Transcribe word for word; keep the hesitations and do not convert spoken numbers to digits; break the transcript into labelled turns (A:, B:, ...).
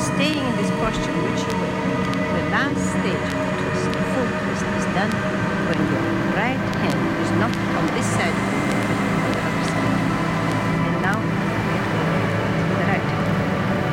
A: staying in this posture in which you were. The last stage of the twist, the full twist, is done when your right hand is not on this side of